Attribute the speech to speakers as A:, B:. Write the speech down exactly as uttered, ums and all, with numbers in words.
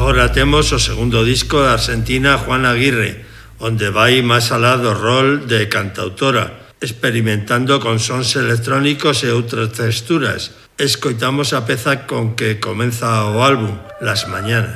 A: Agora temos o segundo disco da argentina Juana Aguirre, onde vai máis alá do rol de cantautora, experimentando con sons electrónicos e outras texturas. Escoitamos a peza con que comeza o álbum, Las Mañanas.